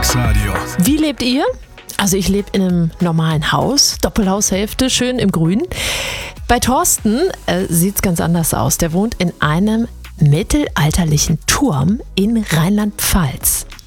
Alltagsradio. Wie lebt ihr? Also ich lebe in einem normalen Haus, Doppelhaushälfte, schön im Grün. Bei Thorsten sieht es ganz anders aus. Der wohnt in einem mittelalterlichen Turm in Rheinland-Pfalz.